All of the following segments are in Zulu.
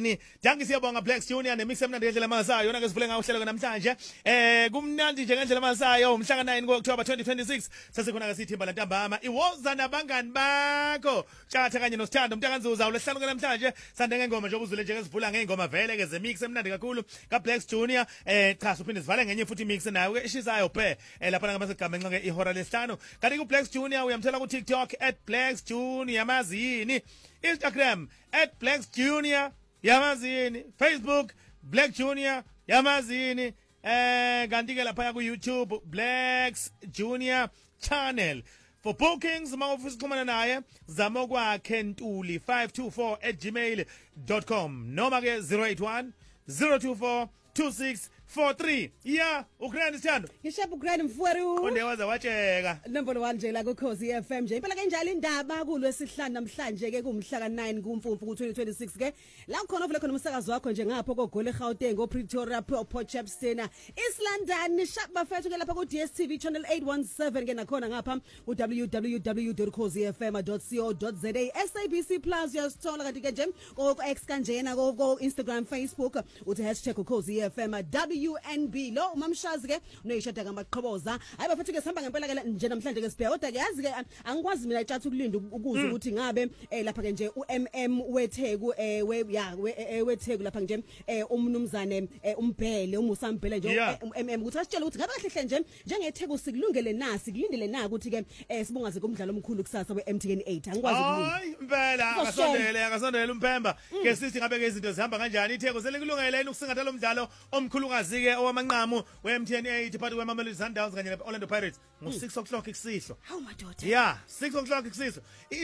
yini danke siyabonga Blacks Junior nemix emnandi ngendlela masayo yona ke sivule ngawo uhlelo namhlanje kumnandi nje ngendlela masayo umhla ka9 October 2026 sesikhona ke sithimba lantambama iwoza nabangani bakho Tjatha kanye noSithando umntakanzuza ulehlanu ke namhlanje sande ngengoma nje ukuzule nje ezivula ngengoma vele ke zemix emnandi kakhulu ka Blacks Junior cha uphinde sivale ngenye futhi mix nayo ke ishisayo phe lapha ngamasegama enxa ke ihora lesihlanu kanti ku Blacks Junior uyamthola ku TikTok @BlacksJunior yamazini Instagram @BlacksJunior yamazini Facebook Black Junior yamazini kanti ke lapha ku YouTube Blacks Junior channel for bookings mawufisa ukuxhumana naye zama kwakhe ntuli524@gmail.com noma ke 081 024 2643 ugrand Sithando ngishabu ugrand Mfweru onde waza watsheka nombolo 1 nje la ku Khosi FM nje impela kanjalo indaba kulwesihlanu namhlanje ke kumhla ka9 kuMfumfu ku2026 ke la khona uvule khona umsakazo wakho nje ngapho koGoli Gauteng oPretoria Port Shepstone East London shap bafethu ke lapha ku DStv channel 817 ke nakhona ngapha www.khosifm.co.za SABC Plus yasithola kanti ke nje ko X kanjena ko Instagram Facebook uthi #khosifm WNB lo umamshazi ke unoyishada ngamaqhoboza hayi bafethu ke sihamba ngempela ke nje namhlanje ke sibheka kodwa ke yazi ke angikwazi mina itshatha ukulinda ukuza ukuthi ngabe lapha ke nje uMM weTheku weTheku lapha nje umnumzane umbhele umusambhele nje uMM ukuthi asitshela ukuthi ngabe kahle nje njengeTheku sikulungele na sikulindele na ukuthi ke sibungaze kumdlalo omkhulu kusasa weMTN 8 angikwazi ukulinda hayi impela akasondele uMphemba ke sithi ngabe ke izinto zihamba kanjani iTheku selikulungele yini ukusingatha lo mdlalo omkhulukazi ke owamanqamu weMTN 8 phakathi kweMamelodi Sundowns kanye neOrlando Pirates ngo6 o'clock ikusihlo hawu madoda 6 o'clock ikusihlo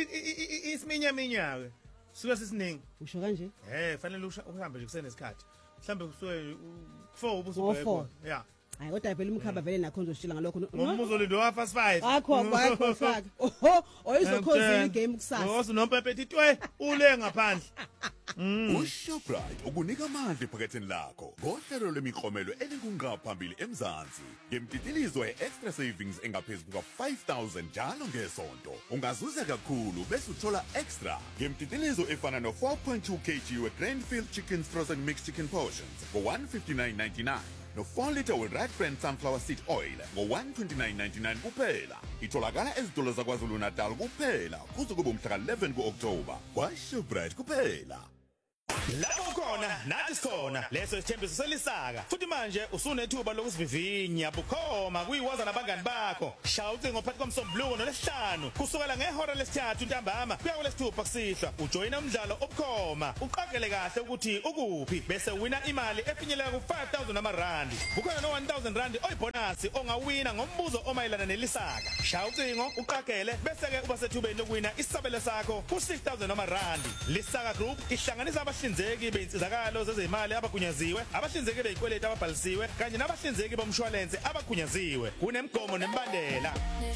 isiminya ke suka sisiningi usho kanje fanele uhambe nje kusenesikhathi mhlambe kusuke 4 ubusubheka hayi kodwa vele umkhaba vele nakho uzoshila ngalokho umbuzo lindo wafa 5 akho faka oyizokhozini game kusasa osunompepeti twe ule ngaphandle uShoprite ukunika amandla ephaketheni lakho ngohlelo lemiklomelo elikungqaphambili eMzansi ngemtitilizo extra savings engaphezulu kuka5000 njalo ngesonto ungazuza kakhulu bese uthola extra ngemtitilizo efana no 4.2 kg we-Grandfield Chickens Frozen Mixed Chicken Portions ngo-159.99 no 4 liter we-Rat Brand Sunflower Seed Oil ngo-129.99 kuphela itholakala ezitolo zaKwaZulu Natal kuphela kuze kube umhla ka11 kuOctober kwaShoprite kuphela lapho khona nathi sikhona leso isithembiso selisaka futhi manje usunethuba lokusivivinya bukhoma kuyiwoza nabangani bakho shawuthi ngophathi komsombuluko nolesihlanu kusukela ngehora lesithathu ntambama kuya kulesithupha kusihla ujoyina umdlalo obukhoma uqagele kahle ukuthi ukuphi bese wina imali efinyelela ku5000 amarandi bukhona no 1000 rand oyibonus ongawina ngombuzo omayelana nelisaka shawuthi uqagele bese ke uba sethubeni lokuwina isabelo sakho ku6000 amarandi lisaka group ihlanganisa abahlinzeki beinsizakalo zezimali abagunyaziwe abahlinzeki beyikweleti ababhalisiwe kanye nabahlinzeki bomshwalense abagunyaziwe kunemgomo nembandela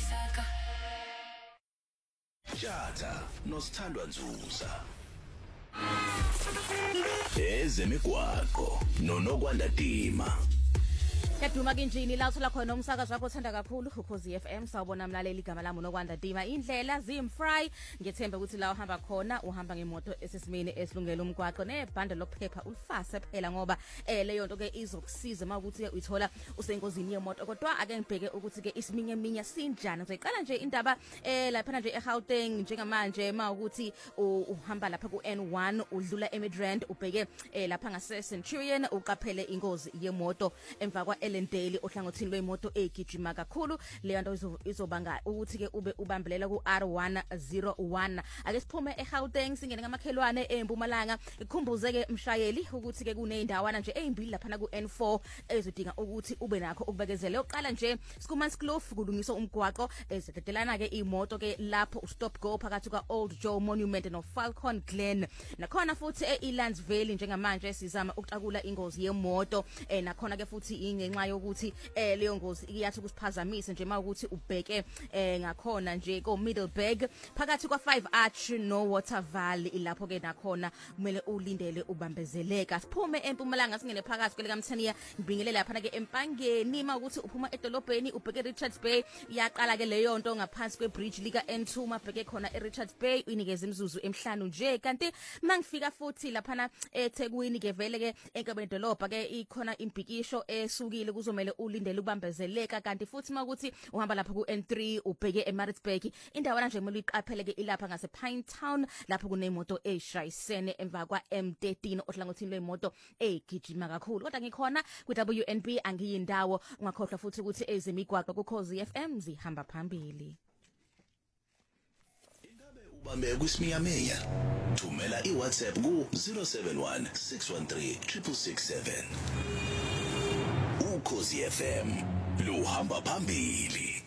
Tjatha noSithandwa Nzuza ezemigwaqo noNokwanda Dima Yaduma kinjini la uthola khona umsakazo wakho othanda kakhulu uKhosi FM sawubona mlaleli igama lami uNokwanda Dima indlela zimfry ngethemba ukuthi la uhamba khona uhamba ngemoto esesimini esilungele umgwaqo nebhande lokuphepha ulifase phela ngoba leyo nto ke izokusiza mawukuthi ke uyithola usenkosini yemoto kodwa ake ngibheke ukuthi ke isiminya sinjani ngizoyiqala nje indaba lapha nje eGauteng njengamanje mawukuthi uhamba lapha ku N1 udlula eMidrand ubheke lapha ngase Centurion uqaphele ingozi yemoto emva kwa Elendale ohlangothini lwemoto egijima kakhulu leyo nto izobanga ukuthi ke ube ubambelela ku R101 ake siphume eGauteng singene ngamakhelwane eMpumalanga ikhumbuze ke mshayeli ukuthi ke kuneyindawana nje ezimbili lapha na ku N4 ezodinga ukuthi ube nakho ukubekezela oqala nje Skumanskloof kulungiswa umgwaqo ezidedelana ke imoto ke lapho ustop go phakathi kwa Old Joe Monument no Falcon Glen nakhona futhi eElands Valley njengamanje sizama ukutakula ingozi yemoto nakhona ke futhi ingenxa ngenxa yokuthi leyo ngozi iyathi kusiphazamise nje mawukuthi ubheke ngakhona nje ko Middleburg phakathi kwa 5 Arch no Water Valley ilapho ke nakhona kumele ulindele ubambezeleka. Siphume eMpumalanga singene phakathi kwele kaMthaniya ngibingelela lapha ke empangeni mawukuthi uphuma edolobheni ubheke Richards Bay iyaqala ke leyo nto ngaphansi kwebridge lika N2 mabheke khona eRichards Bay uyinikeza imizuzu emhlanu nje kanti mangifika futhi laphana eThekwini ke vele ke enkabeni dolobha ke ikhona imbhikisho esukile kuzomela ulindele ubambezeleka kanti futhi makuthi uhamba lapha ku N3 ubheke eMaritzburg indawo nje kumele uyiqaphele ke ilapha ngase Pinetown lapho kunemoto eshayisene emva kwa M13 ohlangothini lwemoto egijima kakhulu kodwa ngikhona ku WNB angiyindawo ungakhohlwa futhi ukuthi ezemigwaqo ku Khosi FM zihamba phambili. Ubambe kusimiyameya thumela iWhatsApp ku 071 613 667 Ukhosi FM luhamba phambili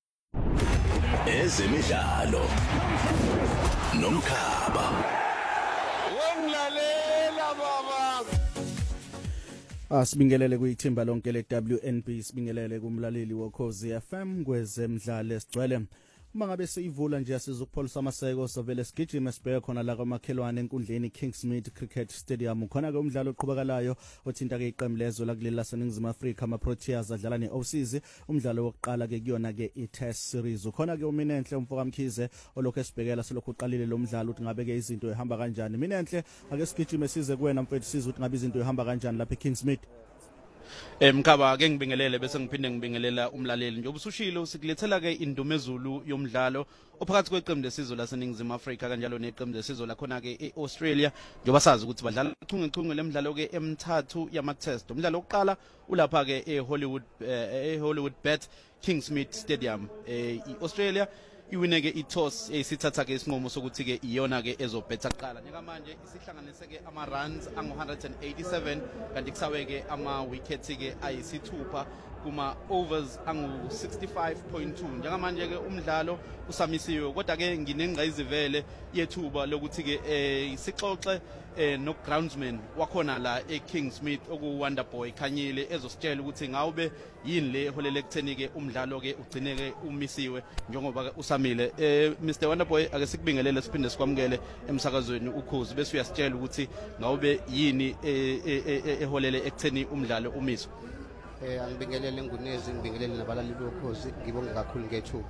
ezemidlalo nomkhaba wenglalela baba Sibingelele kuyithimba lonke le WNB sibingelele kumlaleli woKhosi FM kwezemidlalo esigcwele uma ngabe seyivula nje asizokupholisa amaseko sovele sigijima sibheke khona la kwamakhelwane enkundleni Kingsmead Cricket Stadium khona ke umdlalo oqhubekalayo othinta ke iqembu lezwe lakuleli laseNingizimu Afrika ama-Proteas adlala neOfsizi umdlalo wokuqala ke kuyona ke iTest series khona ke uMinenhle umfoka Mkhize olokho esibhekela selokhu uqalile lo mdlalo uthi ngabe ke izinto ehamba kanjani Minenhle ake sigijime size kuwena mfethu size uthi ngabe izinto ehamba kanjani lapha eKingsmead Mkhaba ke ngibingelele bese ngiphinde ngibingelela umlaleli nje obusushilo usikulethela ke indumezulu yomdlalo ophakathi kweqembu lesizwe laseNingizimu Afrika kanjalo neqembu lesizwe lakhona ke eAustralia njengoba sazi ukuthi badlala uchungechunge lemidlalo ke emithathu yama-test umdlalo oqala ulapha ke eHollywood Bet Kingsmead Stadium eAustralia iwineke iToss esithatha ke isinqumo sokuthi ke iyona ke ezobhetha kuqala njengamanje isihlanganise ke ama runs angu 187 kanti kusawe ke ama wickets ke ayisithupha kuma overs angu 65.2 njengamanje ke umdlalo usamisiwe kodwa ke nginengqayizivele yethuba lokuthi ke isixoxe no groundsman wakhona la eKingsmead oku Wonderboy Khanyile ezositshela ukuthi ngawube yini le eholele ekutheni ke umdlalo ke ugcine ke umisiwe njengoba usamile Mr Wonderboy ake sikubingelele siphinde sikwamukele emsakazweni Ukhozi bese uyasitshela ukuthi ngawube yini eholele ekutheni umdlalo umiswe angibingelele ngunezi ngibingelele nabalali bokhozi ngibonge kakhulu ngethuba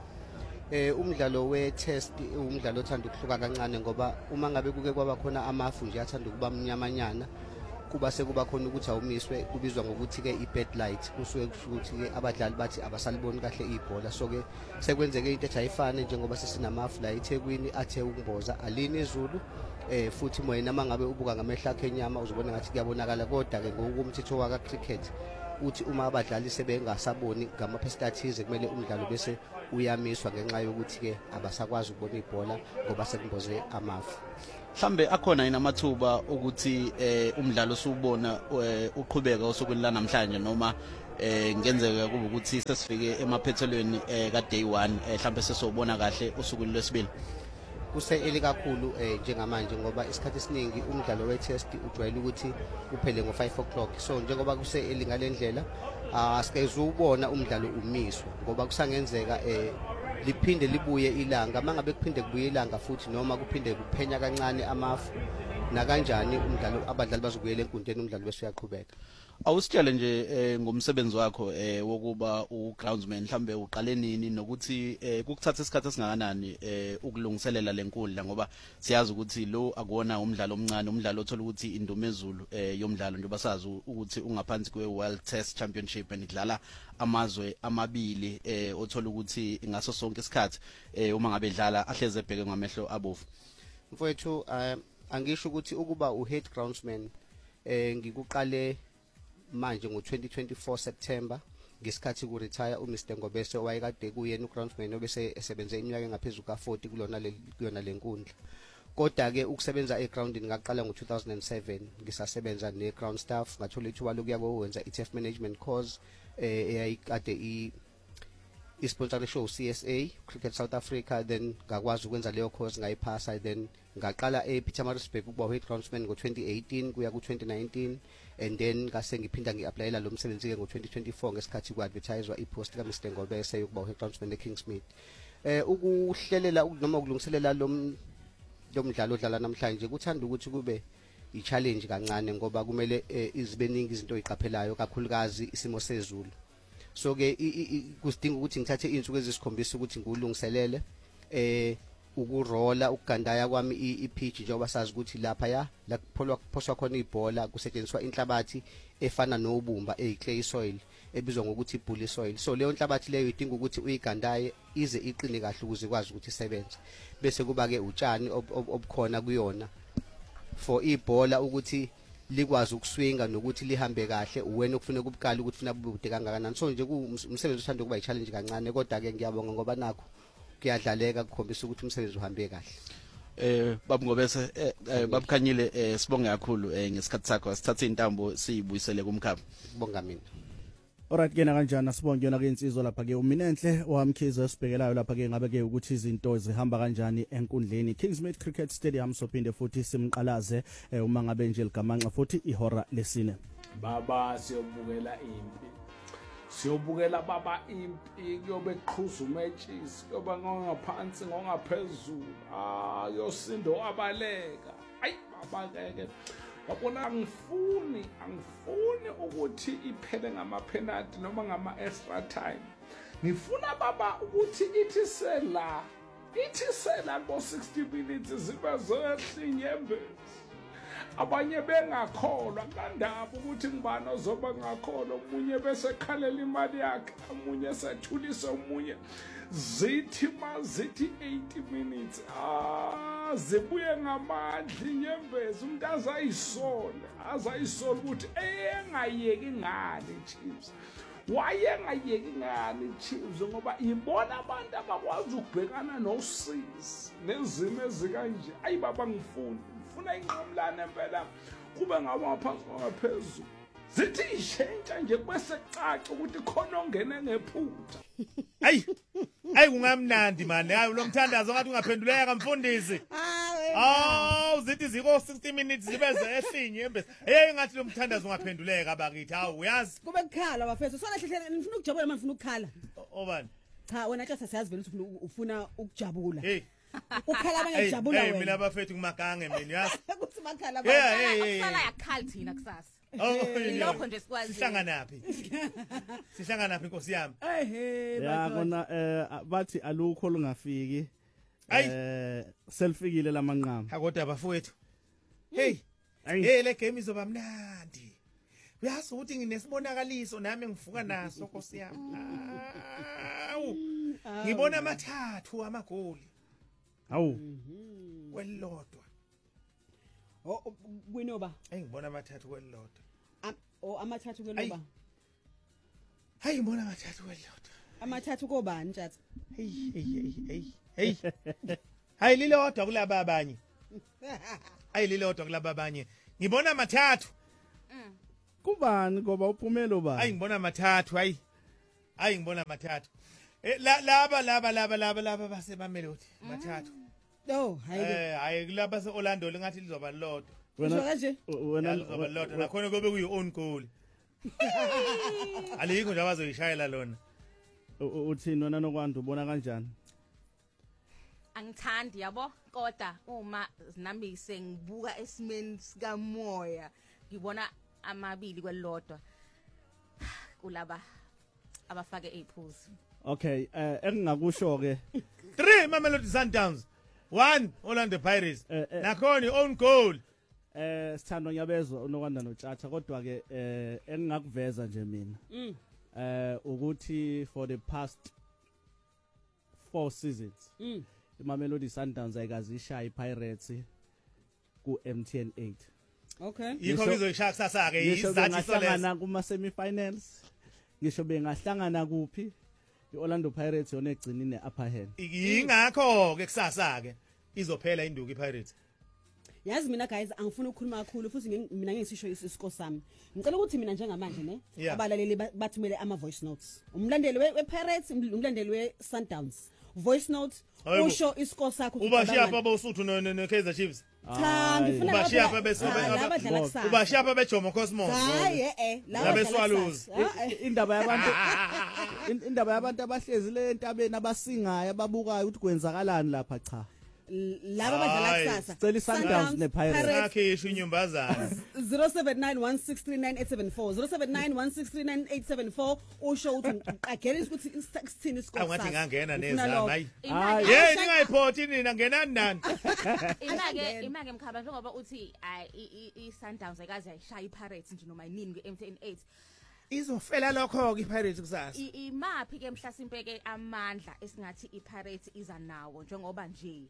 umdlalo we-test umdlalo othanda ukuhluka kancane ngoba uma ngabe kuke kwaba khona amafu nje athanda ukuba mnyamanyana kuba sekuba khona ukuthi awumiswe kubizwa ngokuthi ke i-bad light kusuke ukuthi ke abadlali bathi abasaliboni kahle ibhola so ke sekwenzeke into ejayifane njengoba sesinamafu la eThekwini athe ukumboza alini izulu futhi moyena mangabe ubuka ngamehla akhe enyama uzobona ngathi kuyabonakala kodwa ke ngokumthetho waka cricket uthi uma abadlali sebengasaboni ngamaphestathize kumele umdlalo bese uyamiswa ngenxa yokuthi ke abasakwazi ukubona ibhola ngoba sekumboze amafu mhlambe akhona inamathuba ukuthi umdlalo usubona uqhubeka osukwini la namhlanje noma ngenzeka kube ukuthi sesifike emaphethelweni ka day 1 mhlambe sesobona kahle usukwini lwesibili kuseyeli kakhulu njengamanje ngoba isikhathi esiningi umdlalo we-test ujwayele ukuthi uphele ngo5 o'clock so njengoba kuseyeli ngalendlela asikezubona umdlalo umiswa ngoba kusangenzeka liphinde libuye ilanga mangabe kuphinde kubuye ilanga futhi noma kuphinde kuphenya kancane amafu na kanjani umdlalo abadlali bazokuyela enkundleni umdlalo bese uyaqhubeka awusitshele nje ngomsebenzi wakho wokuba ugroundsman mhlambe uqale nini nokuthi kukuthatha isikhathi esingakanani ukulungiselela lenkundla ngoba siyazi ukuthi lo akuona umdlalo omncane umdlalo othola ukuthi indumezulu yomdlalo njengoba sazi ukuthi ungaphansi kweWorld Test Championship enidlala amazwe amabili othola ukuthi ngaso sonke isikhathi uma ngabe edlala ahleze ebheke ngamehlo abovu mfowethu angisho ukuthi ukuba uhead groundsman ngikuqale manje ngo2024 September ngesikhathi ku retire uMr Ngobese owayekade kuyena ugroundsman obese esebenze iminyaka engaphezulu ka40 kuyona lenkundla kodwa ke ukusebenza egroundini ngaqala ngo2007 ngisasebenza neground staff ngathola ithuba lokuya kwenza iTurf management course eyayikade isponsor show CSA Cricket South Africa, then ngakwazi ukwenza leyo course ngayiphasa, then ngaqala ePietermaritzburg ukuba head groundsman ngo2018 kuya ku2019, and then ngase ngiphinda ngiapplyela lo msebenzi ke ngo2024 ngesikhathi kuadvertisewa ipost ka Mr Ngobese ukuba head groundsman eKingsmead. Ukuhlelela noma ukulungiselela lo mdlalo odlala namhlanje kuthanda ukuthi kube i-challenge kancane ngoba kumele izibeningi izinto oyiqaphelayo kakhulukazi isimo sezulu. So ke kusidinga ukuthi ngithathe izinsuku ezisikhombisa ukuthi ngulungiselele ukurola ukugandaya kwami i-pitch njengoba sazi ukuthi lapha la kuphoswa khona ibhola kusetshenziswa inhlabathi efana nobumba clay soil ebizwa ngokuthi bully soil. So leyo nhlabathi leyo idinga ukuthi uyigandaye ize iqine kahle ukuze ikwazi ukuthi isebenze, bese kuba ke utshani obukhona kuyona for ibhola ukuthi likwazi ukuswinga nokuthi lihambe kahle. Uwena okufanele kubukala ukuthi ufuna bude kangakanani. So nje umsebenzi uthanda kuba i-challenge kancane, kodwa ke ngiyabonga ngoba nakho kuyadlaleka kukhombisa ukuthi umsebenzi uhambe kahle. Babu Ngobese, babukhanyile sibonge kakhulu ngesikhathi sakho, sithathe intambo siyibuyisele kumkhaba. Bonga mina. Alright ke na kanjani sibonke yona ke insizwa lapha ke uminenhle owamkhizo esibhekelayo lapha ke ngabe ke ukuthi izinto zihamba kanjani enkundleni Kingsmead Cricket Stadium. Sophinde futhi simqalaze uma ngabe nje ligamanxa futhi ihora lesine. Baba siyobukela impi. Siyobukela baba impi kuyobe qhuzu matches, kuyoba ngaphansi ngongaphezulu. Yosindo abaleka. Ayi baba ke. Babona angifuni ukuthi iphele ngama penalty noma ngama extra time. Ngifuna baba ukuthi ithi sela bo 60 minutes zibe zehlinyembezi. Abanye bengakholwa kandaba ukuthi ngibani ozoba ngakholwa, umunye bese khalela imali yakhe, umunye sethulisa umunye zithi 80 minutes zibuye ngamandla inyembezi. Umuntu azayisole ukuthi engayeki ngani Chiefs, wayengayeki ngani Chiefs ngoba ibona abantu abakwazi ukubhekana nosizi nezimo ezikanje. Ayi baba ngifuna inqamlana empela kube ngaphansi ngaphezulu, zithi ishentsha nje bese caca ukuthi khona ongene ngephutha. Ayi kungamnandi man. Hayi lo mthandazo ngathi ungaphenduleka mfundisi. Zithi ziko 60 minutes zibe zehlinye embese. Ngathi lo mthandazo ungaphenduleka abakithi. Hawu uyazi kube kukhala bafethu. Sona hlehle nifuna ukujabula manje, nifuna ukukhala. Obani? Cha wena tjasa siyazi vele ukuthi ufuna ukujabula. ukhala abanye jabula wena mina bafethu kumagange mina yazi ukuthi makhala akusala yakhala thina kusasa lokho nje sikwazi sihlangana naphi inkosi yami ya kona bathi alukho lungafiki selifikile lamanqama kodwa bafowethu hey le game izoba mnandi uyazi ukuthi nginesibonakaliso nami ngivuka naso nkosi yami ngibona amathathu amagoli kwelilodwa kwinoba ngibona amathathu kwelilodwa amathathu kwenoba hayi ngibona amathathu kwelilodwa amathathu kobani tjatha hey hayi lilodwa kulaba abanye hayi lilodwa kulaba abanye ngibona amathathu kubani ngoba uphumelo ba hayi ngibona amathathu hayi ngibona amathathu laba basebamelodi mathathu hayi kulaba seOrlando lingathi lizoba lilodwa wena lizoba lilodwa nakhona kube kuyi own goal alikho nje abazoyishayela lona uthini wena nokwanda ubona kanjani angithandi yabo kodwa uma nami sengibuka esimeni sika moya ngibona amabili kwelilodwa kulaba abafake iphuzu okay engingakusho ke 3 Mamelodi Sundowns 1 Orlando Pirates nakhona own goal sithando nyabezwa unokwanda noTshatha kodwa ke engingakuveza nje mina ukuthi for the past 4 seasons iMamelodi Sundowns ayikazishaya iPirates ku MTN 8 okay yikho ngizoyishaya kusasa ke izathi sohlangana kuma semifinals ngisho bengahlangana kuphi iOrlando Pirates yona egcinile upper hand ingakho ke kusasa ke izophela induku iPirates yazi mina guys angifuni ukukhuluma kakhulu futhi mina ngisisho isikho sami ngicela ukuthi mina njengamanje ne Yeah. abalaleli bathumele ama voice notes umlandeli we-Pirates umlandeli we-Sundowns voice note Hayibo. usho isikho sakho ubashiyapha bosuthu no-Kaizer Chiefs cha ngifuna ubashiyapha bese labadlala kusasa ubashiyapha beJomo Cosmos hayi Labeswallows. indaba yabantu indaba yabantu abahlezi le entabeni abasingayo ababukayo ukuthi kwenzakalani lapha cha laba badlala Hayi. kusasa Cela i-Sundowns ne-Pirates. akhisho inyumbazana 0791639774 usho ukuthi uqagela ukuthi sithini isikole angathi ngangena Ufuna nezama lokho. hayi Imake yey ningayiphoti nina ngenani nani imake mkhaba njengoba uthi i-Sundowns ayikaze ayishaya iPirates nje noma inini ku-MTN 8 izofela lokho ke iPirates kusasa imaphi ke mhlasimpe ke amandla esingathi iPirates iza nawo njengoba nje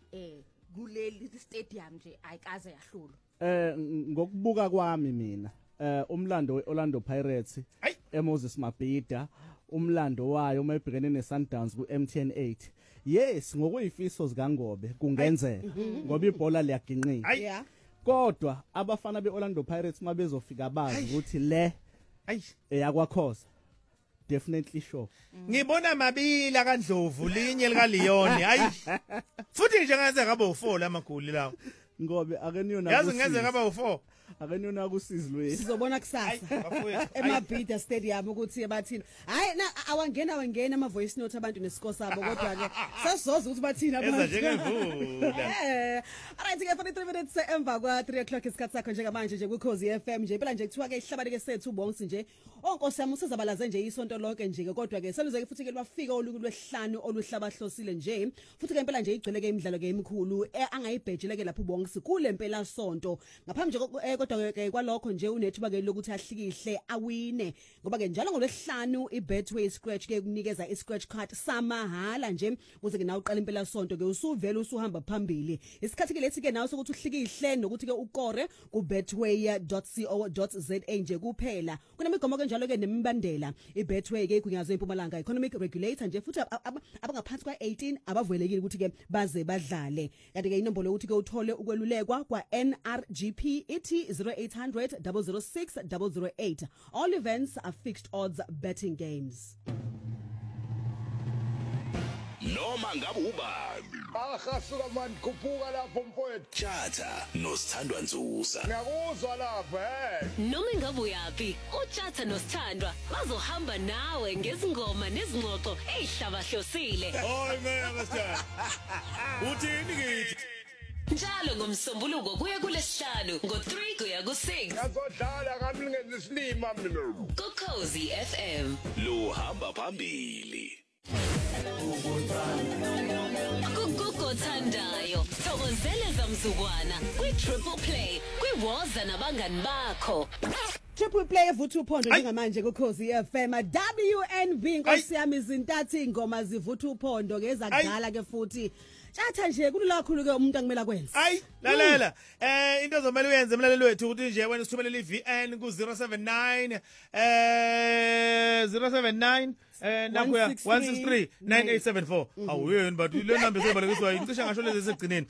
kuleli stadium nje ayikaze yahlulwa ngokubuka kwami mina umlando weOrlando Pirates Ayi. eMoses Mabhida umlando wayo mayibhekene neSundowns kuMTN 8 yes ngokuyifiso zikaNgobe kungenzeka ngoba ibhola liyaginqika Ayi. yeah kodwa abafana beOrlando Pirates mabezofika bazi ukuthi le ayi eyakwakhoza definitely sure ngibona mabili kaNdlovu linye lika Leon hayi futhi nje ngaze ngaba u4 lamagoli lawo ngobe akeniyona yazi ngeze ngaba u4 akeniyona kusizwe sizobona kusasa bafowethu eMabhida Stadium ukuthi bathini hayi awangena ama voice note abantu nesiko sabo kodwa ke sasoza ukuthi bathini eza abantu njengevula alright ke 43 minutes emva kwa 3 o'clock isikhathi sakho njengamanje nje kuKhosi FM nje phela nje kuthiwa ke ihlabane ke sethu bonke nje onkosi yami usizabalaze nje isonto lonke nje ke kodwa ke seluzeke futhi ke lwafika olulwehlanu oluhlabahlosile nje futhi ke impela nje igcwele ke imidlalo ke emikhulu angayibhejele ke lapho bonke sikule impela sonto ngaphambi nje kodwa ke kwalokho nje unethuba ke lokuthi ahlikihle awine ngoba ke njalo ngolwehlanu iBetway scratch ke kunikeza iscratch card samahala nje ukuze ke nawe uqala impela sonto ke usuvela usuhamba phambili isikhathi ke lethi ke nawe sokuthi uhlikihle nokuthi ke ukore kubetway.co.za nje kuphela kunemigomo ke njalo ke nemibandela iBetway ke igunyazwe eMpumalanga economic regulator nje futhi abangaphansi kwa 18 abavulelekile ukuthi ke baze badlale kanti ke inombolo ukuthi ke uthole ukwelulekwa kwa NRGP ithi 0800 006 008 all events are fixed odds betting games noma ngabe ubani Akasuka manje khuphuka lapho mfowethu. Tjatha noSithandwa Nzusa Ngiyakuzwa lapha Noma ngabe uyaphi, uTjatha noSithandwa bazohamba nawe ngezingoma nezingxoxo ezihlabahlosile. Hayi mina sithanda uthini kithi Njalo ngomsombuluko kuya kulesihlanu ngo3 kuya ku6 Ngazodlala kami ngenza isilima mina. kuKhosi FM. luhamba phambili Kukuthandayo thokozeleza mzukwana kwi-triple play kwiwoza nabangani bakho. Triple play evutha uphondo njengamanje kuKhosi FM WNB Nkosi yami izintathi ingoma zivutha uphondo ke ezadala ke futhi Tjatha nje kululakhulu ke umuntu angimela kwenza ayi lalela into ozomela uyenze emlaleli wethu ukuthi nje wena usithumelele iVN ku 079 079 nakuya 1639874 awuyeni but le number esebalekiswa incishe ngasho lezi segcineni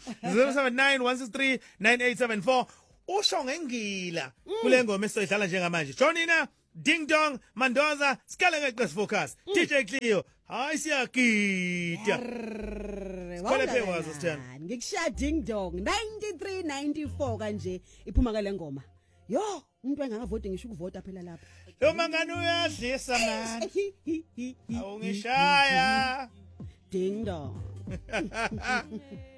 0791639874 usho ngengila kule ngoma esizoyidlala njengamanje Jonina Ding Dong Mandoza Skele ngeqes focus DJ Cleo hayi siyagida Sikole wazo sithanda ngikushaya ding dong 9394 kanje iphuma ke lengoma yo umuntu engangavoti ngisho ukuvota phela lapha lo mangani uyadlisa man awungishaya ding dong